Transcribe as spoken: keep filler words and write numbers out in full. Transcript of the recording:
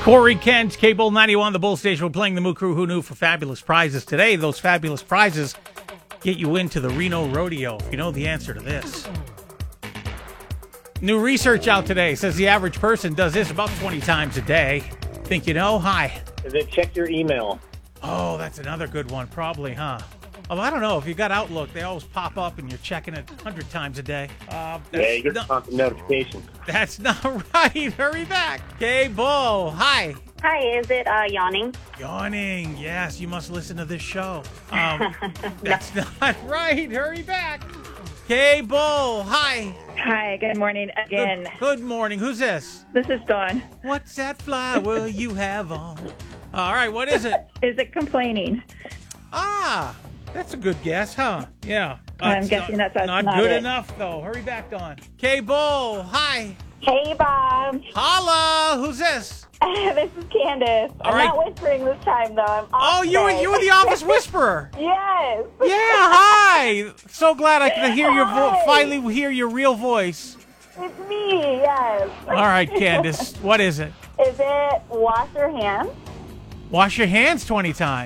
Corey Kent, Cable ninety-one, the Bull Station. We're playing the Moo Crew Who Knew for fabulous prizes today. Those fabulous prizes get you into the Reno Rodeo. If you know the answer to this. New research out today says the average person does this about twenty times a day. Think you know? Hi. Is it check your email? Oh, that's another good one, probably, huh? Oh, I don't know. If you got Outlook, they always pop up and you're checking it a hundred times a day. Uh, yeah, you get not, constant notifications. That's not right. Hurry back. Okay, Bull. Hi. Hi, is it uh, yawning? Yawning. Yes, you must listen to this show. Um, that's not right. Hurry back. Okay, Bull. Hi. Hi, good morning again. Good, good morning. Who's this? This is Dawn. What's that flower you have on? All right, what is it? Is it complaining? Ah, that's a good guess, huh? Yeah. I'm That's guessing not, that's, that's not, not good it. enough, though. Hurry back, Dawn. Okay, Bull. Hi. Hey, Bob. Holla. Who's this? This is Candace. All I'm right. not whispering this time, though. I'm off Oh, you were today. you were the office whisperer. Yes. Yeah, hi. So glad I can hear your vo- Hi. finally hear your real voice. It's me, yes. All right, Candace. What is it? Is it wash your hands? Wash your hands twenty times.